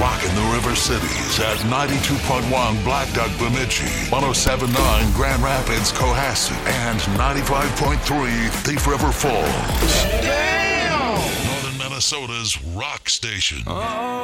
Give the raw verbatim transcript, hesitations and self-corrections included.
rocking the River Cities at ninety-two point one Black Duck Bemidji, one oh seven point nine Grand Rapids Cohasset, and ninety-five point three Thief River Falls. Damn! Northern Minnesota's rock station. Oh.